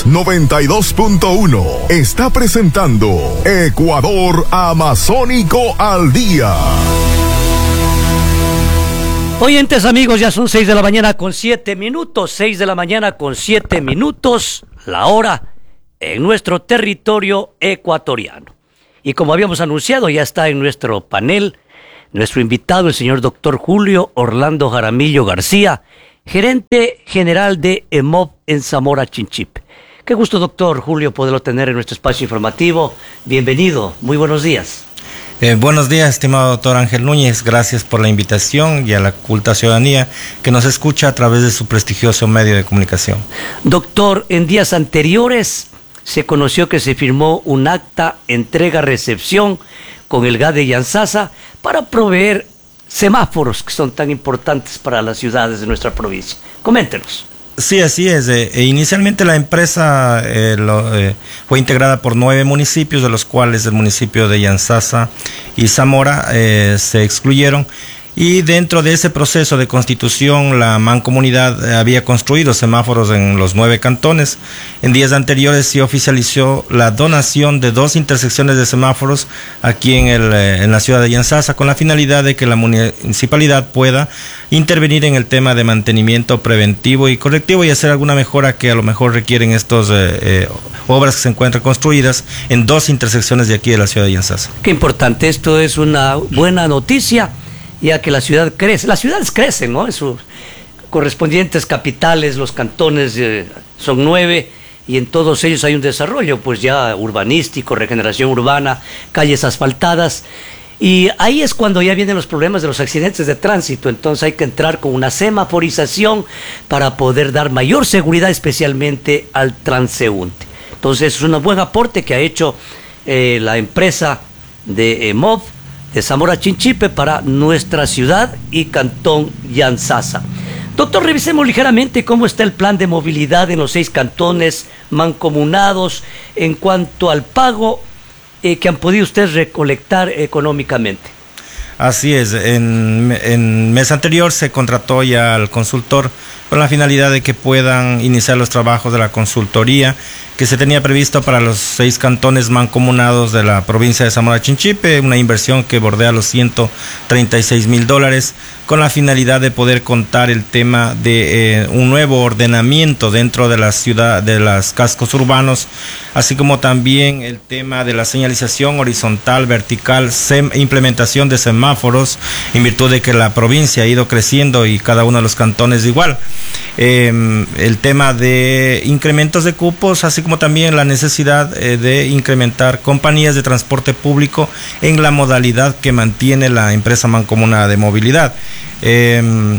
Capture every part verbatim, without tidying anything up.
X noventa y dos punto uno está presentando Ecuador Amazónico al Día. Oyentes amigos, ya son seis de la mañana con siete minutos, seis de la mañana con siete minutos, la hora en nuestro territorio ecuatoriano. Y como habíamos anunciado, ya está en nuestro panel nuestro invitado, el señor doctor Julio Orlando Jaramillo García, gerente general de EMOV en Zamora Chinchipe. Qué gusto, doctor Julio, poderlo tener en nuestro espacio informativo. Bienvenido, muy buenos días. Eh, buenos días, estimado doctor Ángel Núñez. Gracias por la invitación y a la culta ciudadanía que nos escucha a través de su prestigioso medio de comunicación. Doctor, en días anteriores se conoció que se firmó un acta entrega-recepción con el G A D de Yantzaza para proveer semáforos que son tan importantes para las ciudades de nuestra provincia. Coméntenos. Sí, así es. Eh, e inicialmente la empresa eh, lo, eh, fue integrada por nueve municipios, de los cuales el municipio de Yantzaza y Zamora eh, se excluyeron. Y dentro de ese proceso de constitución, la mancomunidad eh, había construido semáforos en los nueve cantones. En días anteriores se oficializó la donación de dos intersecciones de semáforos aquí en, el, eh, en la ciudad de Yantzaza, con la finalidad de que la municipalidad pueda intervenir en el tema de mantenimiento preventivo y correctivo y hacer alguna mejora que a lo mejor requieren estas eh, eh, obras que se encuentran construidas en dos intersecciones de aquí de la ciudad de Yantzaza. Qué importante, esto es una buena noticia, ya que la ciudad crece, las ciudades crecen, ¿no? En sus correspondientes capitales, los cantones eh, son nueve, y en todos ellos hay un desarrollo, pues ya urbanístico, regeneración urbana, calles asfaltadas, y ahí es cuando ya vienen los problemas de los accidentes de tránsito. Entonces hay que entrar con una semaforización para poder dar mayor seguridad, especialmente al transeúnte. Entonces es un buen aporte que ha hecho eh, la empresa de EMOV de Zamora Chinchipe para nuestra ciudad y cantón Yantzaza. Doctor, revisemos ligeramente cómo está el plan de movilidad en los seis cantones mancomunados en cuanto al pago eh, que han podido ustedes recolectar económicamente. Así es, en, en mes anterior se contrató ya al consultor con la finalidad de que puedan iniciar los trabajos de la consultoría que se tenía previsto para los seis cantones mancomunados de la provincia de Zamora Chinchipe, una inversión que bordea los ciento treinta y seis mil dólares, con la finalidad de poder contar el tema de eh, un nuevo ordenamiento dentro de la ciudad, de los cascos urbanos, así como también el tema de la señalización horizontal, vertical, sem, implementación de semáforos, en virtud de que la provincia ha ido creciendo y cada uno de los cantones igual. Eh, el tema de incrementos de cupos, así como también la necesidad eh, de incrementar compañías de transporte público en la modalidad que mantiene la empresa mancomunada de movilidad. Eh,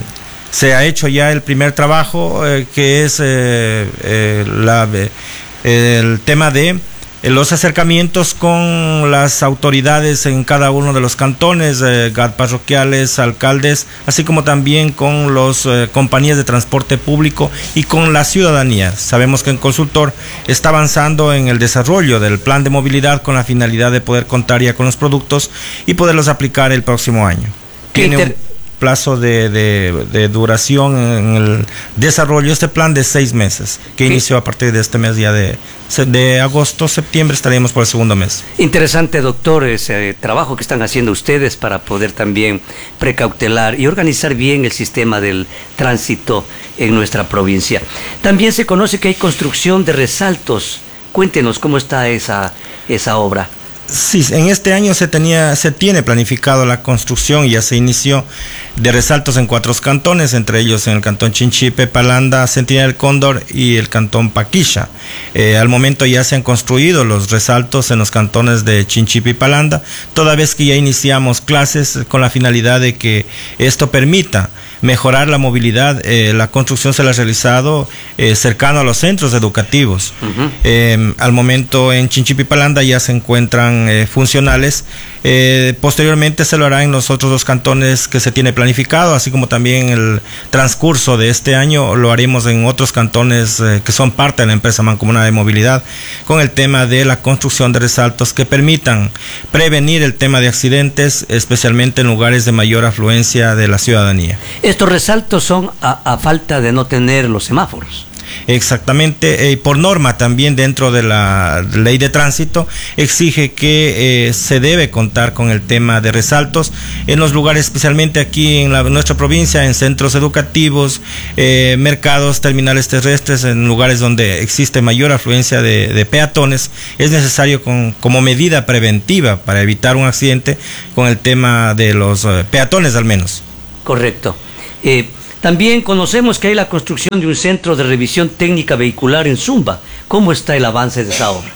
se ha hecho ya el primer trabajo eh, que es eh, eh, la, eh, el tema de los acercamientos con las autoridades en cada uno de los cantones, eh, G A D parroquiales, alcaldes, así como también con las eh, compañías de transporte público y con la ciudadanía. Sabemos que el consultor está avanzando en el desarrollo del plan de movilidad con la finalidad de poder contar ya con los productos y poderlos aplicar el próximo año. Tiene un plazo de, de, de duración en el desarrollo de este plan de seis meses, que ¿Qué? inició a partir de este mes ya de, de agosto, septiembre, estaríamos por el segundo mes. Interesante, doctor, ese trabajo que están haciendo ustedes para poder también precautelar y organizar bien el sistema del tránsito en nuestra provincia. También se conoce que hay construcción de resaltos. Cuéntenos cómo está esa, esa obra. Sí, en este año se tenía, se tiene planificado la construcción y ya se inició de resaltos en cuatro cantones, entre ellos en el cantón Chinchipe, Palanda, Centinela del Cóndor y el cantón Paquisha. Eh, al momento ya se han construido los resaltos en los cantones de Chinchipe y Palanda, toda vez que ya iniciamos clases con la finalidad de que esto permita mejorar la movilidad. Eh, la construcción se la ha realizado eh, cercano a los centros educativos. Uh-huh. Eh, al momento en Chinchipe y Palanda ya se encuentran eh, funcionales. Eh, posteriormente se lo hará en los otros dos cantones que se tiene planificado, así como también el transcurso de este año lo haremos en otros cantones eh, que son parte de la empresa mancomunada de movilidad, con el tema de la construcción de resaltos que permitan prevenir el tema de accidentes, especialmente en lugares de mayor afluencia de la ciudadanía. Estos resaltos son a, a falta de no tener los semáforos. Exactamente, eh, por norma también dentro de la ley de tránsito exige que eh, se debe contar con el tema de resaltos en los lugares, especialmente aquí en, la, en nuestra provincia, en centros educativos, eh, mercados, terminales terrestres, en lugares donde existe mayor afluencia de, de peatones. Es necesario con, como medida preventiva para evitar un accidente con el tema de los eh, peatones al menos. Correcto. Eh, También conocemos que hay la construcción de un centro de revisión técnica vehicular en Zumba. ¿Cómo está el avance de esa obra?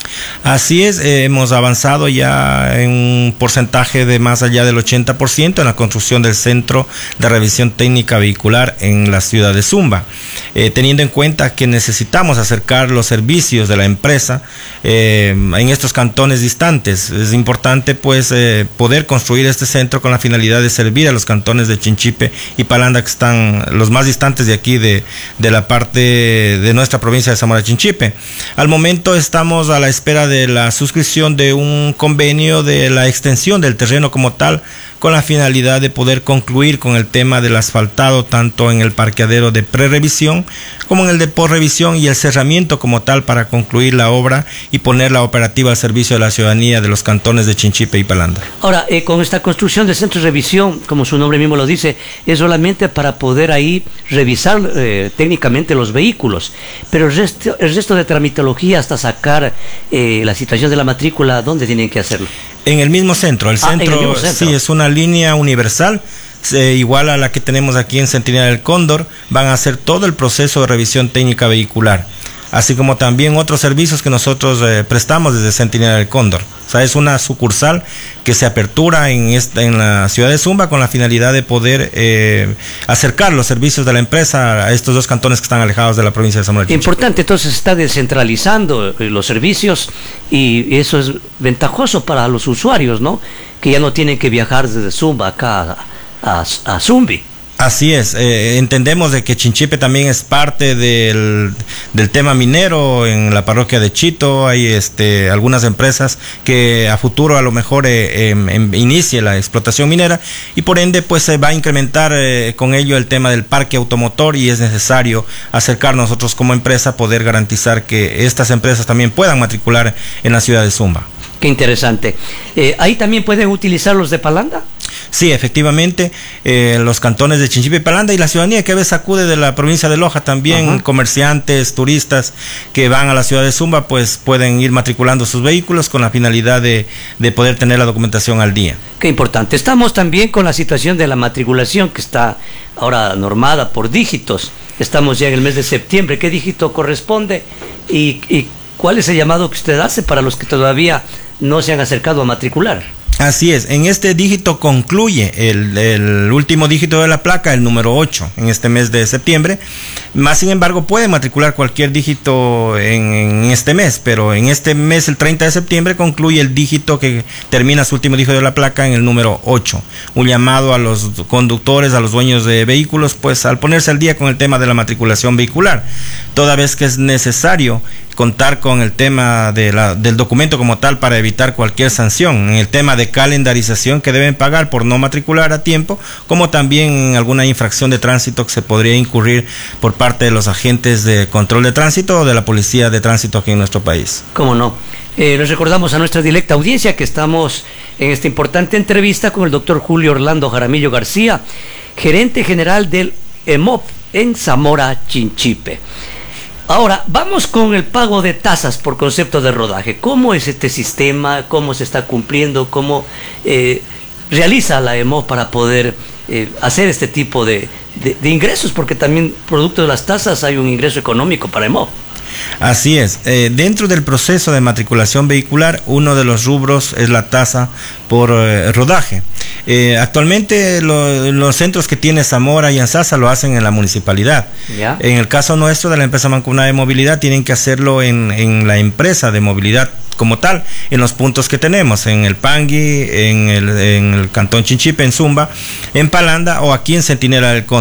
Así es, eh, hemos avanzado ya en un porcentaje de más allá del ochenta por ciento en la construcción del centro de revisión técnica vehicular en la ciudad de Zumba, eh, teniendo en cuenta que necesitamos acercar los servicios de la empresa eh, en estos cantones distantes. Es importante pues eh, poder construir este centro con la finalidad de servir a los cantones de Chinchipe y Palanda, que están los más distantes de aquí de, de la parte de nuestra provincia de Zamora Chinchipe. Al momento estamos a la espera de la suscripción de un convenio de la extensión del terreno como tal, con la finalidad de poder concluir con el tema del asfaltado tanto en el parqueadero de prerevisión como en el de posrevisión y el cerramiento como tal para concluir la obra y ponerla operativa al servicio de la ciudadanía de los cantones de Chinchipe y Palanda. Ahora, eh, con esta construcción del centro de revisión, como su nombre mismo lo dice, es solamente para poder ahí revisar eh, técnicamente los vehículos, pero el resto, el resto de tramitología hasta sacar eh, la situación de la matrícula, ¿dónde tienen que hacerlo? En el mismo centro. El ah, centro, el mismo centro. Sí, es una línea universal, eh, igual a la que tenemos aquí en Centinela del Cóndor. Van a hacer todo el proceso de revisión técnica vehicular, así como también otros servicios que nosotros eh, prestamos desde Centinela del Cóndor. O sea, es una sucursal que se apertura en, esta, en la ciudad de Zumba con la finalidad de poder eh, acercar los servicios de la empresa a estos dos cantones que están alejados de la provincia de Zamora Chinchipe. Importante, entonces está descentralizando los servicios y eso es ventajoso para los usuarios, ¿no? Que ya no tienen que viajar desde Zumba acá a, a, a Zumbi. Así es, eh, entendemos de que Chinchipe también es parte del, del tema minero. En la parroquia de Chito hay este, algunas empresas que a futuro a lo mejor eh, eh, inicie la explotación minera y por ende pues se va a incrementar eh, con ello el tema del parque automotor y es necesario acercar nosotros como empresa poder garantizar que estas empresas también puedan matricular en la ciudad de Zumba. Qué interesante. Eh, ¿Ahí también pueden utilizar los de Palanda? Sí, efectivamente, eh, los cantones de Chinchipe y Palanda y la ciudadanía que a veces acude de la provincia de Loja también, ajá, comerciantes, turistas que van a la ciudad de Zumba, pues pueden ir matriculando sus vehículos con la finalidad de, de poder tener la documentación al día. Qué importante. Estamos también con la situación de la matriculación que está ahora normada por dígitos. Estamos ya en el mes de septiembre. ¿Qué dígito corresponde? Y, y ¿cuál es el llamado que usted hace para los que todavía no se han acercado a matricular? Así es, en este dígito concluye el, el último dígito de la placa, el número ocho, en este mes de septiembre. Más sin embargo, puede matricular cualquier dígito en, en este mes, pero en este mes, el treinta de septiembre, concluye el dígito que termina su último dígito de la placa en el número ocho. Un llamado a los conductores, a los dueños de vehículos, pues al ponerse al día con el tema de la matriculación vehicular, toda vez que es necesario contar con el tema de la, del documento como tal para evitar cualquier sanción, en el tema de calendarización que deben pagar por no matricular a tiempo, como también en alguna infracción de tránsito que se podría incurrir por parte de los agentes de control de tránsito o de la policía de tránsito aquí en nuestro país. ¿Cómo no? Eh, les recordamos a nuestra directa audiencia que estamos en esta importante entrevista con el doctor Julio Orlando Jaramillo García, gerente general del E M O P en Zamora Chinchipe. Ahora, vamos con el pago de tasas por concepto de rodaje. ¿Cómo es este sistema? ¿Cómo se está cumpliendo? ¿Cómo eh, realiza la E M O para poder eh, hacer este tipo de, de, de ingresos? Porque también, producto de las tasas, hay un ingreso económico para E M O. Así es, eh, dentro del proceso de matriculación vehicular, uno de los rubros es la tasa por eh, rodaje. Eh, actualmente lo, los centros que tiene Zamora y Ansasa lo hacen en la municipalidad. ¿Ya? En el caso nuestro de la empresa mancomunada de movilidad, tienen que hacerlo en, en la empresa de movilidad como tal, en los puntos que tenemos, en el Pangui, en el, en el Cantón Chinchipe, en Zumba, en Palanda o aquí en Centinela del Cóndor.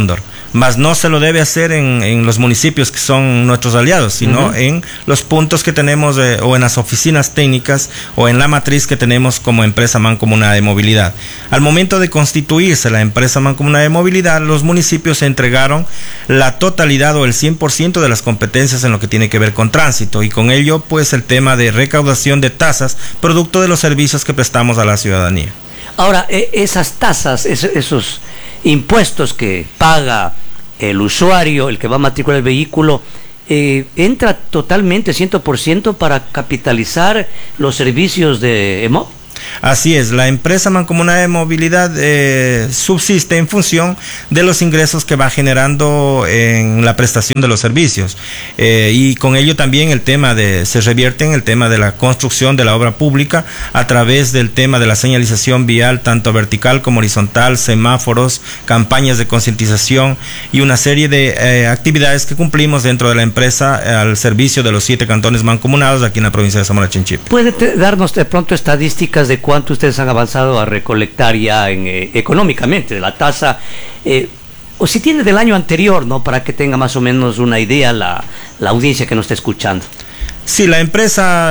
mas no se lo debe hacer en, en los municipios que son nuestros aliados, sino uh-huh. en los puntos que tenemos eh, o en las oficinas técnicas o en la matriz que tenemos como empresa mancomunada de movilidad. Al momento de constituirse la empresa mancomunada de movilidad, los municipios entregaron la totalidad o el cien por ciento de las competencias en lo que tiene que ver con tránsito, y con ello pues el tema de recaudación de tasas producto de los servicios que prestamos a la ciudadanía. Ahora, esas tasas, esos impuestos que paga el usuario, el que va a matricular el vehículo, eh, entra totalmente, cien por ciento para capitalizar los servicios de EMOV. Así es, la empresa mancomunada de movilidad eh, subsiste en función de los ingresos que va generando en la prestación de los servicios, eh, y con ello también el tema de, se revierte en el tema de la construcción de la obra pública a través del tema de la señalización vial, tanto vertical como horizontal, semáforos, campañas de concientización y una serie de eh, actividades que cumplimos dentro de la empresa eh, al servicio de los siete cantones mancomunados aquí en la provincia de Zamora Chinchipe. ¿Puede te, darnos de pronto estadísticas de cuánto ustedes han avanzado a recolectar ya en, eh, económicamente de la tasa, eh, o si tiene del año anterior, ¿no? Para que tenga más o menos una idea la, la audiencia que nos está escuchando? Sí, la empresa,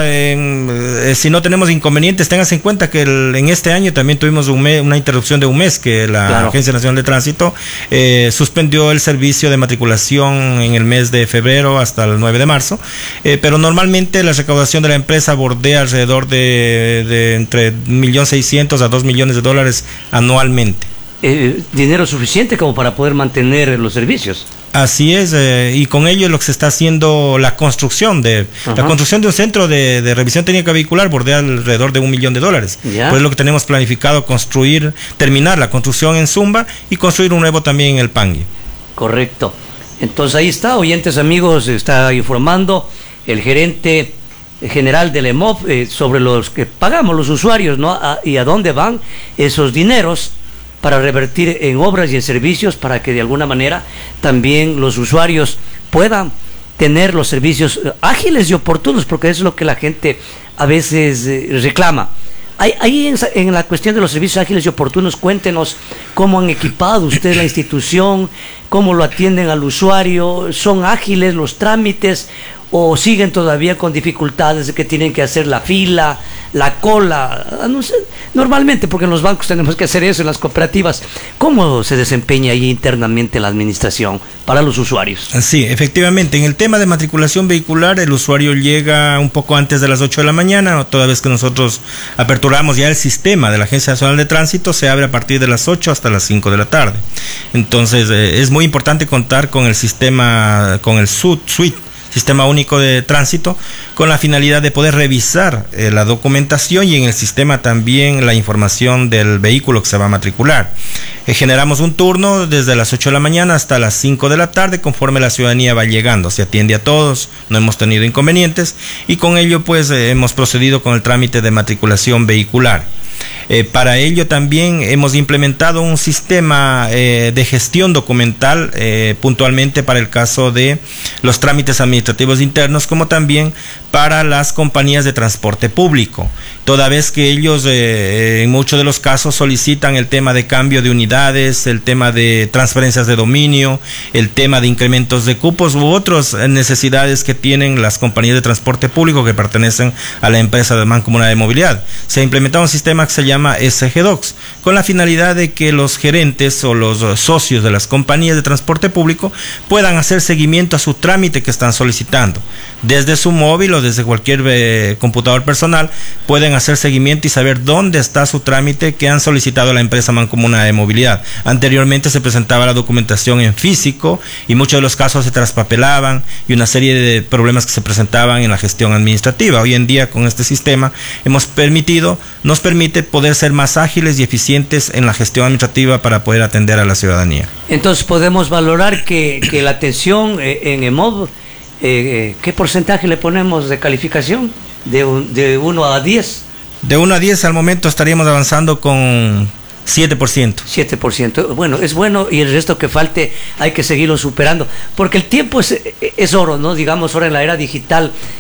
eh, si no tenemos inconvenientes, téngase en cuenta que el, en este año también tuvimos un mes, una interrupción de un mes, que la claro. Agencia Nacional de Tránsito eh, suspendió el servicio de matriculación en el mes de febrero hasta el nueve de marzo, eh, pero normalmente la recaudación de la empresa bordea alrededor de, de entre un millón seiscientos a dos millones de dólares anualmente. Eh, ¿Dinero suficiente como para poder mantener los servicios? Así es, eh, y con ello lo que se está haciendo la construcción de Ajá. la construcción de un centro de, de revisión técnica vehicular bordea alrededor de un millón de dólares. ¿Ya? Pues lo que tenemos planificado construir, terminar la construcción en Zumba y construir un nuevo también en el Pangui. Correcto. Entonces ahí está, oyentes amigos, está informando el gerente general del EMOV eh, sobre los que pagamos los usuarios, ¿no? A, y a dónde van esos dineros para revertir en obras y en servicios, para que de alguna manera también los usuarios puedan tener los servicios ágiles y oportunos, porque eso es lo que la gente a veces eh, reclama. Ahí, ahí en, en la cuestión de los servicios ágiles y oportunos, cuéntenos cómo han equipado ustedes la institución, cómo lo atienden al usuario, ¿son ágiles los trámites o siguen todavía con dificultades de que tienen que hacer la fila, la cola? No sé, normalmente, porque en los bancos tenemos que hacer eso, en las cooperativas. ¿Cómo se desempeña ahí internamente la administración para los usuarios? Sí, efectivamente, en el tema de matriculación vehicular, el usuario llega un poco antes de las ocho de la mañana, toda vez que nosotros aperturamos ya el sistema de la Agencia Nacional de Tránsito, se abre a partir de las ocho hasta las cinco de la tarde. Entonces, eh, es muy importante contar con el sistema, con el suite, Sistema Único de Tránsito, con la finalidad de poder revisar eh, la documentación y en el sistema también la información del vehículo que se va a matricular. Eh, generamos un turno desde las ocho de la mañana hasta las cinco de la tarde, conforme la ciudadanía va llegando. Se atiende a todos, no hemos tenido inconvenientes y con ello pues eh, hemos procedido con el trámite de matriculación vehicular. Eh, para ello también hemos implementado un sistema eh, de gestión documental eh, puntualmente para el caso de los trámites administrativos internos, como también para las compañías de transporte público, toda vez que ellos eh, en muchos de los casos solicitan el tema de cambio de unidades, el tema de transferencias de dominio, el tema de incrementos de cupos u otras necesidades que tienen las compañías de transporte público que pertenecen a la empresa de mancomunidad de movilidad. Se ha implementado un sistema que se llama S G Docs, con la finalidad de que los gerentes o los socios de las compañías de transporte público puedan hacer seguimiento a su trámite que están solicitando. Desde su móvil o desde cualquier eh, computador personal pueden hacer seguimiento y saber dónde está su trámite que han solicitado a la empresa mancomunada de movilidad. Anteriormente se presentaba la documentación en físico y muchos de los casos se traspapelaban y una serie de problemas que se presentaban en la gestión administrativa. Hoy en día con este sistema hemos permitido, nos permite poder ser más ágiles y eficientes en la gestión administrativa para poder atender a la ciudadanía. Entonces podemos valorar que, que la atención eh, en EMOV, eh, ¿qué porcentaje le ponemos de calificación? De, un, de uno a diez. De uno a diez al momento estaríamos avanzando con siete por ciento. siete por ciento. Bueno, es bueno, y el resto que falte hay que seguirlo superando, porque el tiempo es, es oro, ¿no? Digamos, ahora en la era digital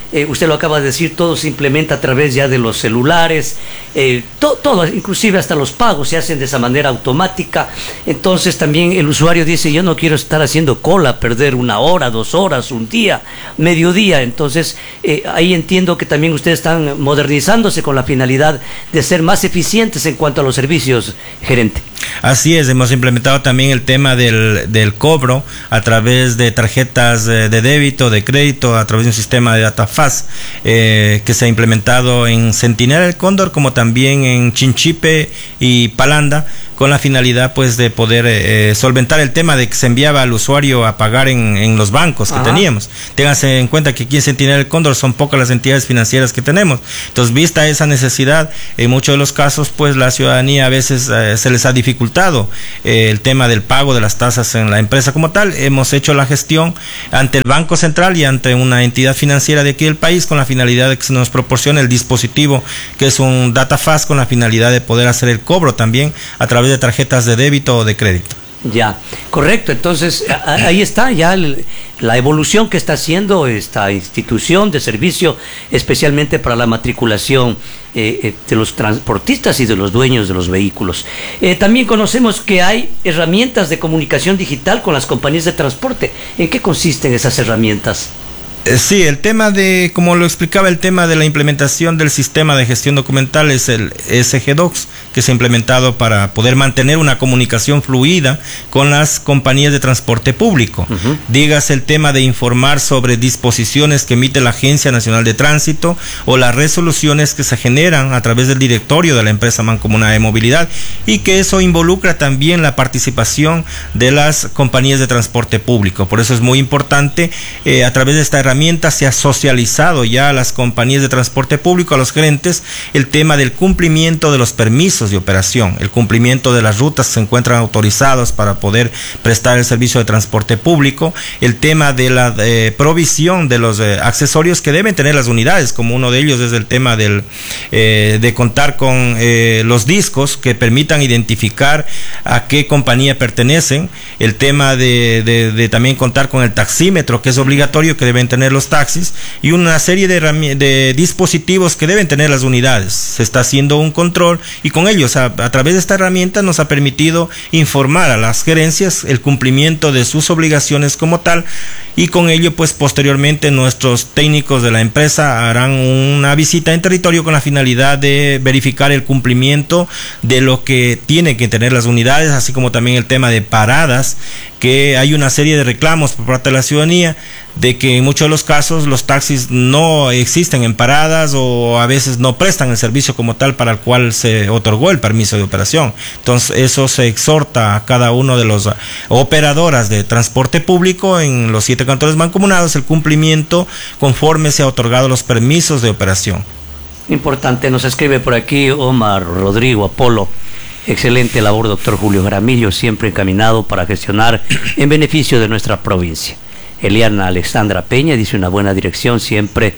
eh, usted lo acaba de decir, todo se implementa a través ya de los celulares, eh, to, todo, inclusive hasta los pagos se hacen de esa manera automática. Entonces también el usuario dice, yo no quiero estar haciendo cola, perder una hora, dos horas, un día, mediodía. Entonces eh, ahí entiendo que también ustedes están modernizándose con la finalidad de ser más eficientes en cuanto a los servicios, gerente. Así es, hemos implementado también el tema del, del cobro a través de tarjetas de débito, de crédito, a través de un sistema de DataFast eh, que se ha implementado en Centinela del Cóndor, como también en Chinchipe y Palanda, con la finalidad pues de poder eh, solventar el tema de que se enviaba al usuario a pagar en, en los bancos que Ajá. teníamos. Ténganse en cuenta que aquí en Centinela del Cóndor son pocas las entidades financieras que tenemos. Entonces, vista esa necesidad, en muchos de los casos pues la ciudadanía a veces eh, se les ha dificultado eh, el tema del pago de las tasas en la empresa como tal. Hemos hecho la gestión ante el Banco Central y ante una entidad financiera de aquí del país con la finalidad de que se nos proporcione el dispositivo que es un DataFast, con la finalidad de poder hacer el cobro también a través de tarjetas de débito o de crédito. Ya, correcto. Entonces ahí está ya el, la evolución que está haciendo esta institución de servicio, especialmente para la matriculación eh, eh, de los transportistas y de los dueños de los vehículos. Eh, también conocemos que hay herramientas de comunicación digital con las compañías de transporte. ¿En qué consisten esas herramientas? Sí, el tema de, como lo explicaba, el tema de la implementación del sistema de gestión documental es el S G Docs, que se ha implementado para poder mantener una comunicación fluida con las compañías de transporte público. Uh-huh. Dígase el tema de informar sobre disposiciones que emite la Agencia Nacional de Tránsito o las resoluciones que se generan a través del directorio de la empresa mancomunada de movilidad, y que eso involucra también la participación de las compañías de transporte público. Por eso es muy importante, eh, a través de esta herramienta se ha socializado ya a las compañías de transporte público, a los gerentes, el tema del cumplimiento de los permisos de operación, el cumplimiento de las rutas que se encuentran autorizados para poder prestar el servicio de transporte público, el tema de la eh, provisión de los eh, accesorios que deben tener las unidades, como uno de ellos es el tema del eh, de contar con eh, los discos que permitan identificar a qué compañía pertenecen, el tema de, de, de también contar con el taxímetro, que es obligatorio que deben tener los taxis, y una serie de, de dispositivos que deben tener las unidades. Se está haciendo un control y con ellos, a, a través de esta herramienta, nos ha permitido informar a las gerencias el cumplimiento de sus obligaciones como tal, y con ello pues posteriormente nuestros técnicos de la empresa harán una visita en territorio con la finalidad de verificar el cumplimiento de lo que tienen que tener las unidades, así como también el tema de paradas, que hay una serie de reclamos por parte de la ciudadanía de que en muchos de los casos los taxis no existen en paradas o a veces no prestan el servicio como tal para el cual se otorgó el permiso de operación. Entonces eso se exhorta a cada uno de los operadoras de transporte público en los siete cantones mancomunados el cumplimiento conforme se ha otorgado los permisos de operación. Importante, nos escribe por aquí Omar Rodrigo Apolo. Excelente labor, doctor Julio Jaramillo, siempre encaminado para gestionar en beneficio de nuestra provincia. Eliana Alexandra Peña dice: una buena dirección siempre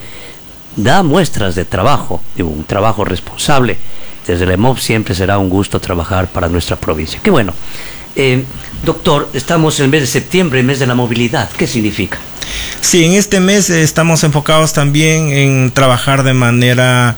da muestras de trabajo, de un trabajo responsable. Desde la E M O P siempre será un gusto trabajar para nuestra provincia. Qué bueno. Eh, doctor, estamos en el mes de septiembre, el mes de la movilidad. ¿Qué significa? Sí, en este mes eh, estamos enfocados también en trabajar de manera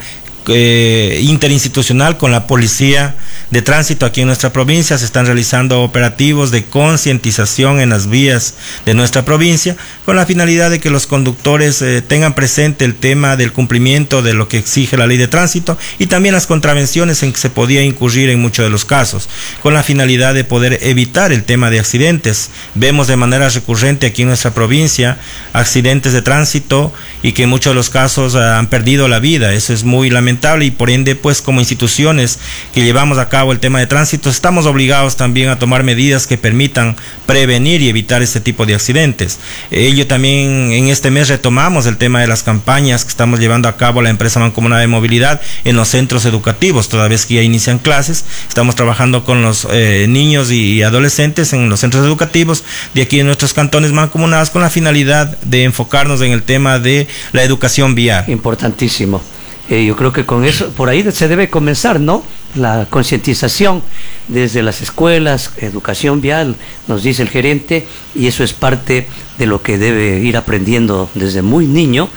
Eh, interinstitucional con la Policía de Tránsito aquí en nuestra provincia. Se están realizando operativos de concientización en las vías de nuestra provincia con la finalidad de que los conductores eh, tengan presente el tema del cumplimiento de lo que exige la ley de tránsito y también las contravenciones en que se podía incurrir en muchos de los casos, con la finalidad de poder evitar el tema de accidentes. Vemos de manera recurrente aquí en nuestra provincia accidentes de tránsito y que en muchos de los casos uh, han perdido la vida. Eso es muy lamentable y por ende pues como instituciones que llevamos a cabo el tema de tránsito estamos obligados también a tomar medidas que permitan prevenir y evitar este tipo de accidentes. Ello también en este mes retomamos el tema de las campañas que estamos llevando a cabo la empresa mancomunada de movilidad en los centros educativos, toda vez que ya inician clases. Estamos trabajando con los eh, niños y adolescentes en los centros educativos de aquí en nuestros cantones mancomunados con la finalidad de enfocarnos en el tema de la educación vial. Importantísimo. Eh, yo creo que con eso, por ahí se debe comenzar, ¿no? La concientización desde las escuelas, educación vial, nos dice el gerente, y eso es parte de lo que debe ir aprendiendo desde muy niño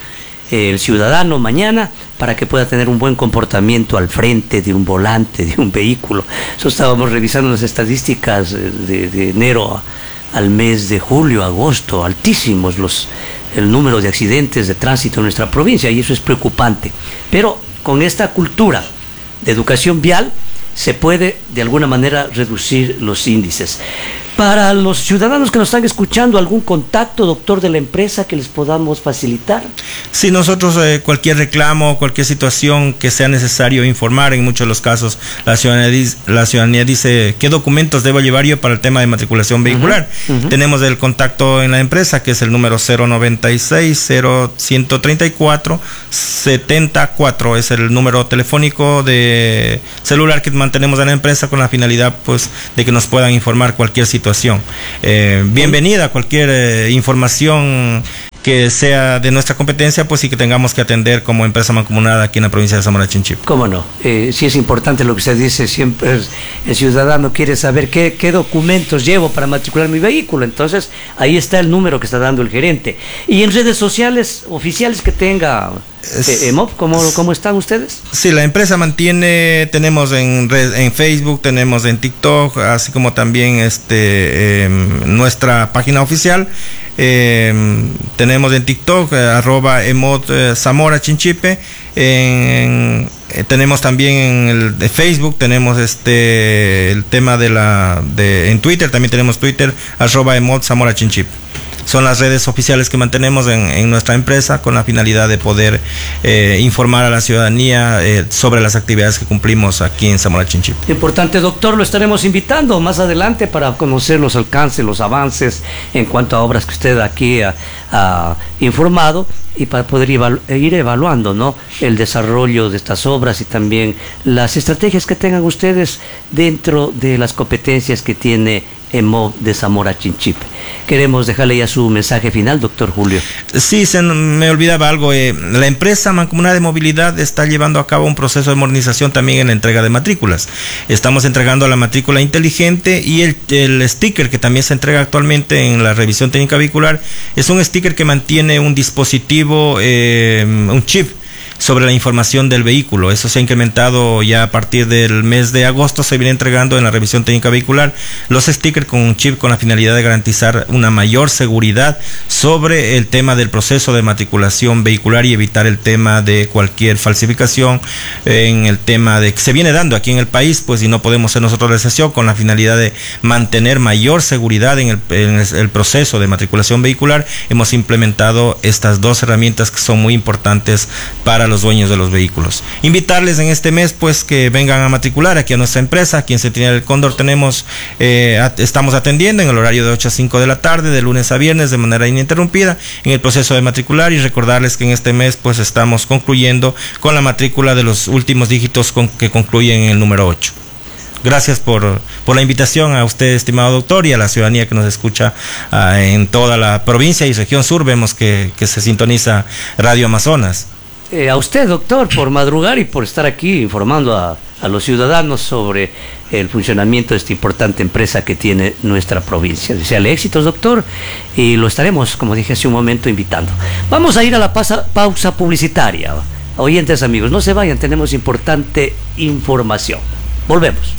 eh, el ciudadano mañana para que pueda tener un buen comportamiento al frente de un volante, de un vehículo. Eso estábamos revisando las estadísticas de, de enero a, al mes de julio, agosto, altísimos los, el número de accidentes de tránsito en nuestra provincia, y eso es preocupante. Pero con esta cultura de educación vial se puede de alguna manera reducir los índices. Para los ciudadanos que nos están escuchando, ¿algún contacto, doctor, de la empresa que les podamos facilitar? Sí, nosotros eh, cualquier reclamo, cualquier situación que sea necesario informar, en muchos de los casos la ciudadanía, dice, la ciudadanía dice qué documentos debo llevar yo para el tema de matriculación vehicular. Uh-huh, uh-huh. Tenemos el contacto en la empresa, que es el número cero noventa y seis, cero ciento treinta y cuatro, setenta y cuatro, es el número telefónico de celular que mantenemos en la empresa con la finalidad pues de que nos puedan informar cualquier situación. Eh, bienvenida a cualquier eh, información que sea de nuestra competencia, pues sí que tengamos que atender como empresa mancomunada aquí en la provincia de Zamora Chinchipe. ¿Cómo no? Eh, sí es importante lo que usted dice, siempre el ciudadano quiere saber qué, qué documentos llevo para matricular mi vehículo, entonces ahí está el número que está dando el gerente. Y en redes sociales oficiales que tenga eh, EMOP, ¿cómo, ¿cómo están ustedes? Sí, la empresa mantiene, tenemos en, red, en Facebook, tenemos en TikTok, así como también este eh, nuestra página oficial. Eh, tenemos en TikTok eh, arroba emot eh, Zamora Chinchipe, en, eh, tenemos también en el de Facebook, tenemos este el tema de la de en Twitter, también tenemos Twitter arroba emot Zamora Chinchipe. Son las redes oficiales que mantenemos en, en nuestra empresa con la finalidad de poder eh, informar a la ciudadanía eh, sobre las actividades que cumplimos aquí en Zamora Chinchipe. Importante, doctor, lo estaremos invitando más adelante para conocer los alcances, los avances en cuanto a obras que usted aquí ha, ha informado y para poder evalu- ir evaluando, ¿no?, el desarrollo de estas obras y también las estrategias que tengan ustedes dentro de las competencias que tiene EMOP de Zamora Chinchipe. Queremos dejarle ya su mensaje final, doctor Julio. Sí, se me olvidaba algo. Eh, la empresa Mancomunada de Movilidad está llevando a cabo un proceso de modernización también en la entrega de matrículas. Estamos entregando la matrícula inteligente y el, el sticker que también se entrega actualmente en la revisión técnica vehicular es un sticker que mantiene un dispositivo, eh, un chip sobre la información del vehículo. Eso se ha incrementado ya a partir del mes de agosto, se viene entregando en la revisión técnica vehicular los stickers con un chip con la finalidad de garantizar una mayor seguridad sobre el tema del proceso de matriculación vehicular y evitar el tema de cualquier falsificación en el tema de que se viene dando aquí en el país, pues y no podemos ser nosotros la excepción, con la finalidad de mantener mayor seguridad en el, en el proceso de matriculación vehicular. Hemos implementado estas dos herramientas que son muy importantes para los dueños de los vehículos. Invitarles en este mes pues que vengan a matricular aquí a nuestra empresa, aquí en Centinela del Cóndor tenemos eh, at- estamos atendiendo en el horario de ocho a cinco de la tarde, de lunes a viernes, de manera ininterrumpida en el proceso de matricular, y recordarles que en este mes pues estamos concluyendo con la matrícula de los últimos dígitos con, que concluyen en el número ocho. Gracias por, por la invitación a usted, estimado doctor, y a la ciudadanía que nos escucha uh, en toda la provincia y región sur. Vemos que, que se sintoniza Radio Amazonas. Eh, a usted, doctor, por madrugar y por estar aquí informando a, a los ciudadanos sobre el funcionamiento de esta importante empresa que tiene nuestra provincia. Deseale éxitos, doctor, y lo estaremos, como dije hace un momento, invitando. Vamos a ir a la pasa, pausa publicitaria. Oyentes, amigos, no se vayan, tenemos importante información. Volvemos.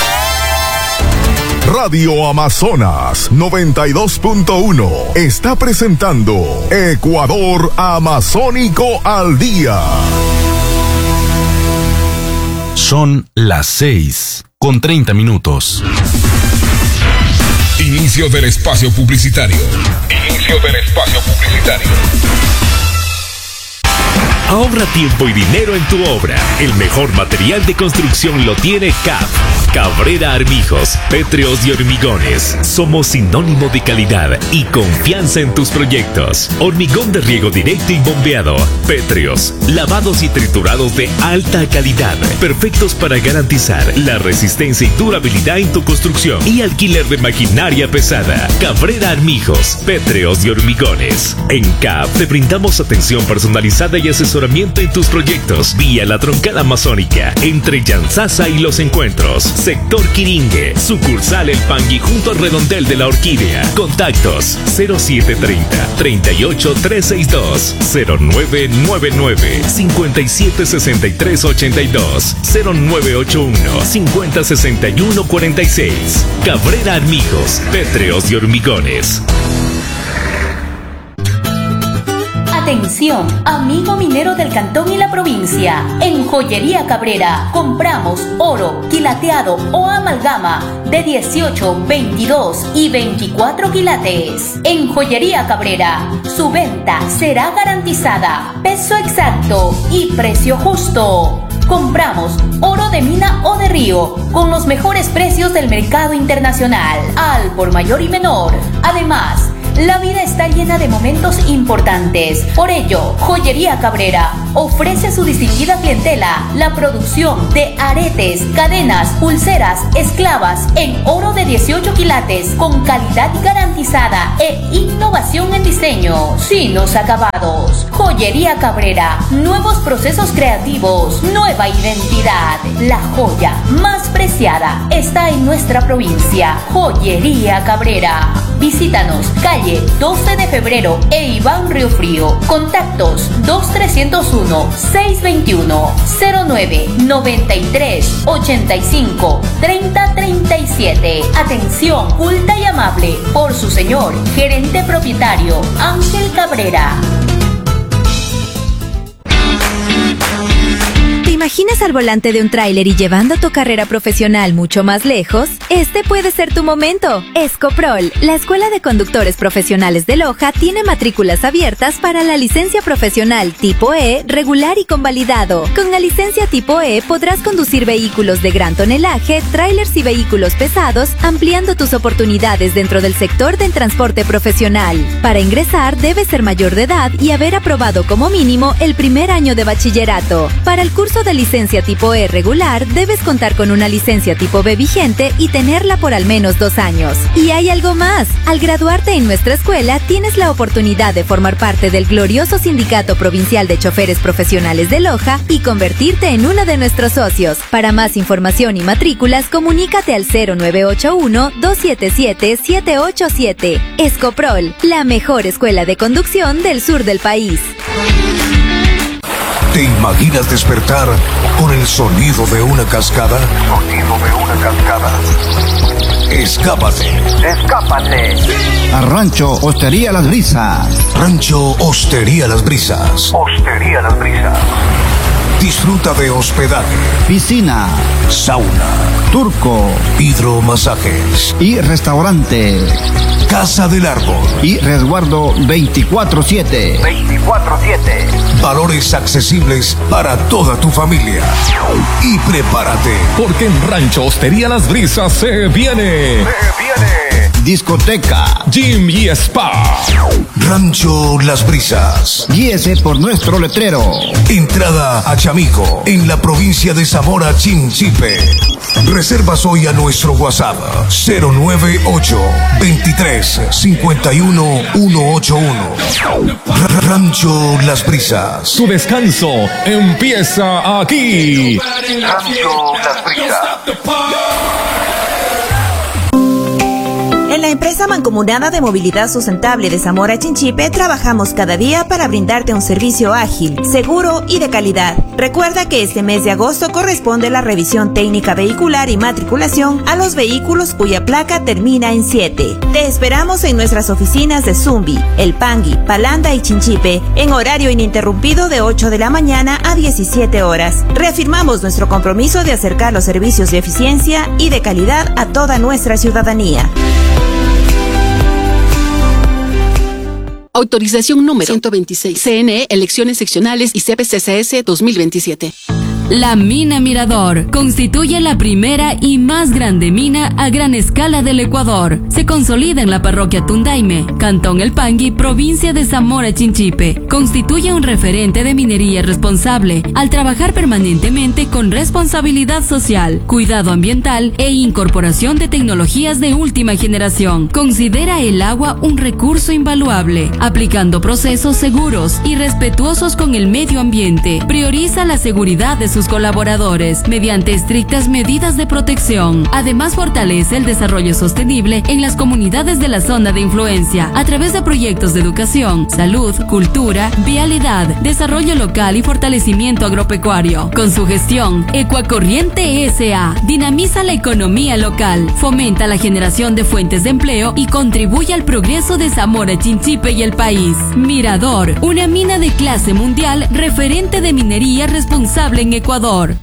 Radio Amazonas noventa y dos punto uno está presentando Ecuador Amazónico al Día. Son las seis con treinta minutos. Inicio del espacio publicitario. Inicio del espacio publicitario. Ahorra tiempo y dinero en tu obra. El mejor material de construcción lo tiene C A F. Cabrera Armijos, Pétreos y Hormigones. Somos sinónimo de calidad y confianza en tus proyectos. Hormigón de riego directo y bombeado. Pétreos, lavados y triturados de alta calidad. Perfectos para garantizar la resistencia y durabilidad en tu construcción. Y alquiler de maquinaria pesada. Cabrera Armijos, Pétreos y Hormigones. En C A F te brindamos atención personalizada y asesoramiento en tus proyectos vía la Troncal Amazónica entre Yanzasa y Los Encuentros. Sector Quiringue, sucursal El Pangui junto al Redondel de la Orquídea. Contactos cero siete treinta, treinta y ocho trescientos sesenta y dos, cero nueve nueve nueve, cincuenta y siete sesenta y tres ochenta y dos, cero nueve ocho uno, cincuenta sesenta y uno cuarenta y seis. Cabrera Armijos, pétreos y hormigones. Atención, amigo minero del cantón y la provincia. En Joyería Cabrera compramos oro, quilateado o amalgama de dieciocho, veintidós y veinticuatro quilates. En Joyería Cabrera, su venta será garantizada, peso exacto y precio justo. Compramos oro de mina o de río con los mejores precios del mercado internacional, al por mayor y menor. Además, la vida está llena de momentos importantes. Por ello, Joyería Cabrera ofrece a su distinguida clientela la producción de aretes, cadenas, pulseras, esclavas en oro de dieciocho quilates con calidad garantizada e innovación en diseño. Finos acabados. Joyería Cabrera, nuevos procesos creativos, nueva identidad. La joya más preciada está en nuestra provincia. Joyería Cabrera. Visítanos, calle doce de febrero e Iván Río Frío. Contactos dos trescientos uno, seiscientos veintiuno, cero nueve, noventa y tres, ochenta y cinco, treinta, treinta y siete. Atención culta y amable por su señor gerente propietario Ángel Cabrera. ¿Te imaginas al volante de un tráiler y llevando tu carrera profesional mucho más lejos? Este puede ser tu momento. Escoprol, la Escuela de Conductores Profesionales de Loja, tiene matrículas abiertas para la licencia profesional tipo E, regular y convalidado. Con la licencia tipo E podrás conducir vehículos de gran tonelaje, tráilers y vehículos pesados, ampliando tus oportunidades dentro del sector del transporte profesional. Para ingresar, debes ser mayor de edad y haber aprobado como mínimo el primer año de bachillerato. Para el curso de licencia tipo E regular, debes contar con una licencia tipo B vigente y tenerla por al menos dos años. Y hay algo más. Al graduarte en nuestra escuela, tienes la oportunidad de formar parte del glorioso Sindicato Provincial de Choferes Profesionales de Loja y convertirte en uno de nuestros socios. Para más información y matrículas, comunícate al cero nueve ocho uno, dos siete siete, siete ocho siete. Escoprol, la mejor escuela de conducción del sur del país. ¿Te imaginas despertar con el sonido de una cascada? Sonido de una cascada. Escápate. Escápate. A Rancho Hostería Las Brisas. Rancho Hostería Las Brisas. Hostería Las Brisas. Disfruta de hospedaje, piscina, sauna, turco, hidromasajes y restaurante. Casa del Árbol y resguardo veinticuatro siete. veinticuatro siete. Valores accesibles para toda tu familia. Y prepárate, porque en Rancho Hostería Las Brisas se viene. Se viene. Discoteca, gym y spa. Rancho Las Brisas. Guíese por nuestro letrero. Entrada a Chamico, en la provincia de Zamora Chinchipe. Reservas hoy a nuestro WhatsApp cero nueve ocho, veintitrés, cincuenta y uno, ciento ochenta y uno. Rancho Las Brisas. Su descanso empieza aquí. Rancho Las Brisas. En la empresa mancomunada de movilidad sustentable de Zamora Chinchipe trabajamos cada día para brindarte un servicio ágil, seguro y de calidad. Recuerda que este mes de agosto corresponde la revisión técnica vehicular y matriculación a los vehículos cuya placa termina en siete. Te esperamos en nuestras oficinas de Zumbi, El Pangui, Palanda y Chinchipe en horario ininterrumpido de ocho de la mañana a diecisiete horas. Reafirmamos nuestro compromiso de acercar los servicios de eficiencia y de calidad a toda nuestra ciudadanía. Autorización número ciento veintiséis. C N E, Elecciones Seccionales y C P C C S dos mil veintisiete. La Mina Mirador constituye la primera y más grande mina a gran escala del Ecuador. Se consolida en la parroquia Tundaime, Cantón El Pangui, provincia de Zamora Chinchipe. Constituye un referente de minería responsable al trabajar permanentemente con responsabilidad social, cuidado ambiental e incorporación de tecnologías de última generación. Considera el agua un recurso invaluable, aplicando procesos seguros y respetuosos con el medio ambiente. Prioriza la seguridad de sus colaboradores mediante estrictas medidas de protección. Además, fortalece el desarrollo sostenible en las comunidades de la zona de influencia a través de proyectos de educación, salud, cultura, vialidad, desarrollo local y fortalecimiento agropecuario. Con su gestión, Ecuacorriente S A dinamiza la economía local, fomenta la generación de fuentes de empleo y contribuye al progreso de Zamora Chinchipe y el país. Mirador, una mina de clase mundial, referente de minería responsable en Ecuador.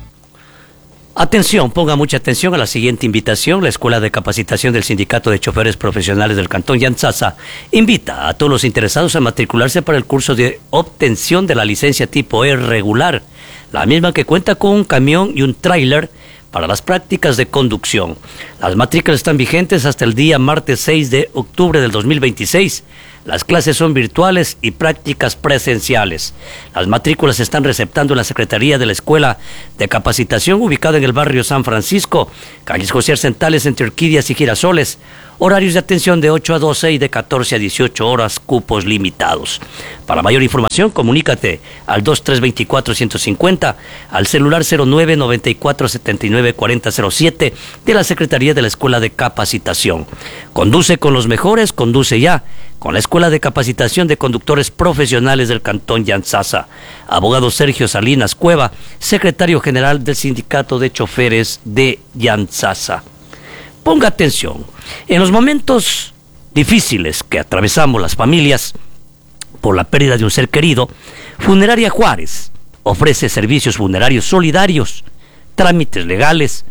Atención, ponga mucha atención a la siguiente invitación. La Escuela de Capacitación del Sindicato de Choferes Profesionales del Cantón Yantzaza invita a todos los interesados a matricularse para el curso de obtención de la licencia tipo E regular, la misma que cuenta con un camión y un tráiler para las prácticas de conducción. Las matrículas están vigentes hasta el día martes seis de octubre del dos mil veintiséis. Las clases son virtuales y prácticas presenciales. Las matrículas se están receptando en la Secretaría de la Escuela de Capacitación, ubicada en el barrio San Francisco, calles José Arcentales, entre Orquídeas y Girasoles. Horarios de atención de ocho a doce y de catorce a dieciocho horas, cupos limitados. Para mayor información, comunícate al dos tres dos cuatro, uno cinco cero, al celular cero nueve, noventa y cuatro, setenta y nueve, cuarenta, cero siete de la Secretaría de la Escuela de Capacitación. Conduce con los mejores, conduce ya con la Escuela de Capacitación de Conductores Profesionales del Cantón Yantzaza. Abogado Sergio Salinas Cueva, secretario general del Sindicato de Choferes de Yantzaza. Ponga atención, en los momentos difíciles que atravesamos las familias por la pérdida de un ser querido, Funeraria Juárez ofrece servicios funerarios solidarios, trámites legales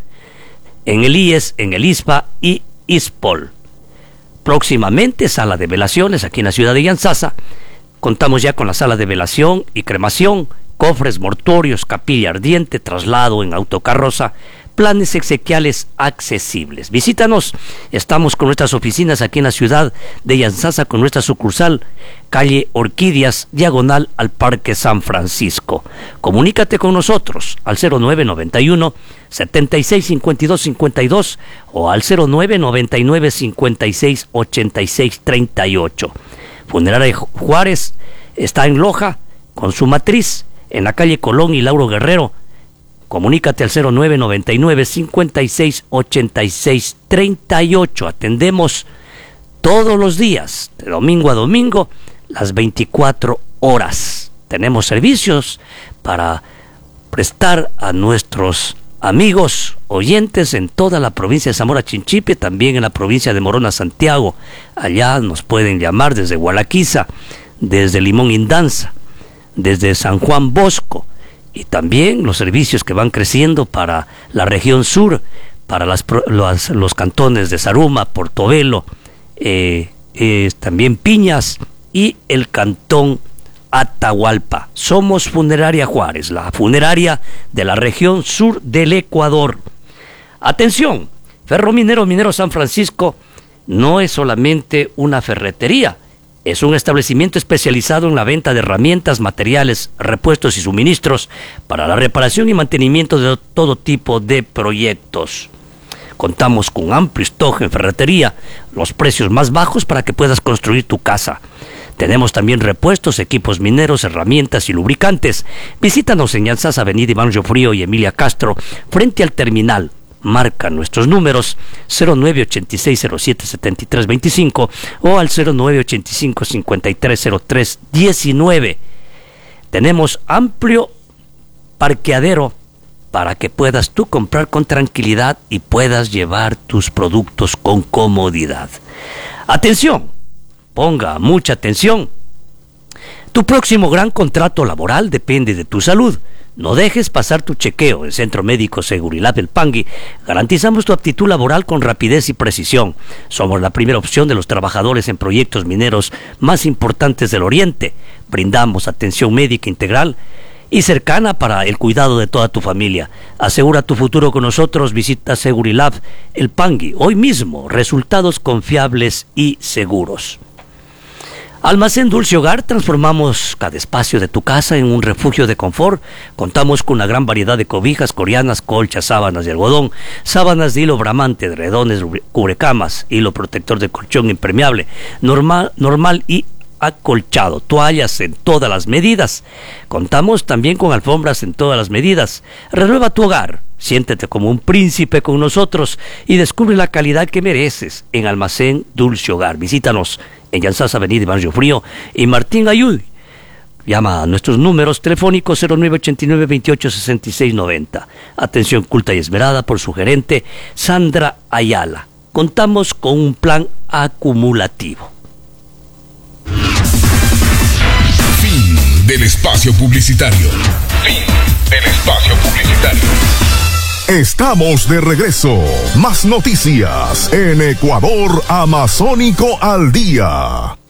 en el I E S, en el I S P A y I S P O L. Próximamente, sala de velaciones aquí en la ciudad de Yantzaza. Contamos ya con la sala de velación y cremación, cofres mortuorios, capilla ardiente, traslado en autocarroza, planes exequiales accesibles. Visítanos, estamos con nuestras oficinas aquí en la ciudad de Yantzaza, con nuestra sucursal, calle Orquídeas, diagonal al Parque San Francisco. Comunícate con nosotros al cero nueve noventa y uno, setenta y seis, cincuenta y dos, cincuenta y dos o al cero nueve noventa y nueve, cincuenta y seis, ochenta y seis, treinta y ocho. Funeraria Juárez está en Loja, con su matriz en la calle Colón y Lauro Guerrero. Comunícate al cero nueve noventa y nueve, cincuenta y seis, ochenta y seis, treinta y ocho. Atendemos todos los días, de domingo a domingo, las veinticuatro horas. Tenemos servicios para prestar a nuestros amigos oyentes en toda la provincia de Zamora Chinchipe, también en la provincia de Morona Santiago. Allá nos pueden llamar desde Gualaquiza, desde Limón Indanza, desde San Juan Bosco, y también los servicios que van creciendo para la región sur, para las, los, los cantones de Zaruma, Portobelo, eh, eh, también Piñas y el cantón Atahualpa. Somos Funeraria Juárez, la funeraria de la región sur del Ecuador. Atención, Ferrominero Minero San Francisco no es solamente una ferretería. Es un establecimiento especializado en la venta de herramientas, materiales, repuestos y suministros para la reparación y mantenimiento de todo tipo de proyectos. Contamos con amplio stock en ferretería, los precios más bajos para que puedas construir tu casa. Tenemos también repuestos, equipos mineros, herramientas y lubricantes. Visítanos en Yantzaza, Avenida Iván Jofrío y Emilia Castro, frente al terminal. Marca nuestros números cero nueve ochenta y seis, cero siete, setenta y tres veinticinco o al cero nueve ochenta y cinco, cincuenta y tres, cero tres diecinueve. Tenemos amplio parqueadero para que puedas tú comprar con tranquilidad y puedas llevar tus productos con comodidad. Atención, ponga mucha atención. Tu próximo gran contrato laboral depende de tu salud. No dejes pasar tu chequeo. En Centro Médico Segurilab del Pangui garantizamos tu aptitud laboral con rapidez y precisión. Somos la primera opción de los trabajadores en proyectos mineros más importantes del Oriente. Brindamos atención médica integral y cercana para el cuidado de toda tu familia. Asegura tu futuro con nosotros. Visita Segurilab El Pangui hoy mismo. Resultados confiables y seguros. Almacén Dulce Hogar, transformamos cada espacio de tu casa en un refugio de confort. Contamos con una gran variedad de cobijas coreanas, colchas, sábanas de algodón, sábanas de hilo bramante, edredones, cubrecamas, hilo protector de colchón impermeable, normal, normal y acolchado, toallas en todas las medidas. Contamos también con alfombras en todas las medidas. Renueva tu hogar, siéntete como un príncipe con nosotros y descubre la calidad que mereces en Almacén Dulce Hogar. Visítanos en Llanzas Avenida y Barrio Frío y Martín Ayud. Llama a nuestros números telefónicos cero nueve ochenta y nueve veintiocho sesenta y seis noventa. Atención culta y esmerada por su gerente Sandra Ayala. Contamos con un plan acumulativo. Fin del espacio publicitario. Fin del espacio publicitario. Estamos de regreso. Más noticias en Ecuador Amazónico al día.